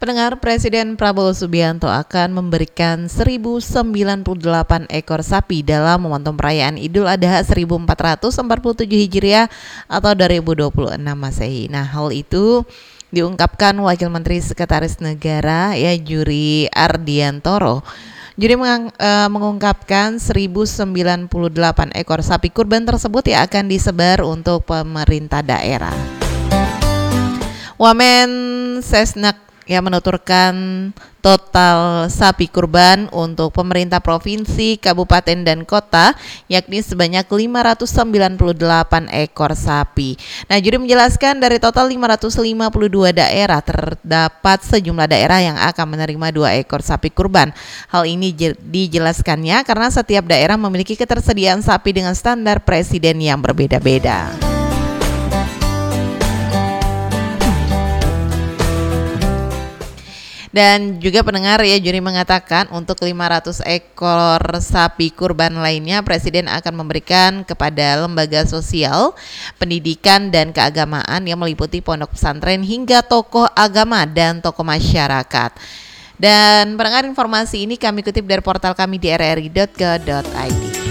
Pendengar, Presiden Prabowo Subianto akan memberikan 1098 ekor sapi dalam momentum perayaan Idul Adha 1447 Hijriah atau 2026 Masehi. Nah, hal itu diungkapkan Wakil Menteri Sekretaris Negara Juri Ardiantoro. Juri mengungkapkan 1098 ekor sapi kurban tersebut yang akan disebar untuk pemerintah daerah. Wamen Sesnek menuturkan total sapi kurban untuk pemerintah provinsi, kabupaten, dan kota yakni sebanyak 598 ekor sapi. Nah, Juri menjelaskan dari total 552 daerah terdapat sejumlah daerah yang akan menerima 2 ekor sapi kurban. Hal ini dijelaskannya karena setiap daerah memiliki ketersediaan sapi dengan standar presiden yang berbeda-beda. Dan juga pendengar Juri mengatakan untuk 500 ekor sapi kurban lainnya Presiden akan memberikan kepada lembaga sosial, pendidikan, dan keagamaan yang meliputi pondok pesantren hingga tokoh agama dan tokoh masyarakat. Dan pendengar, informasi ini kami kutip dari portal kami di rri.go.id.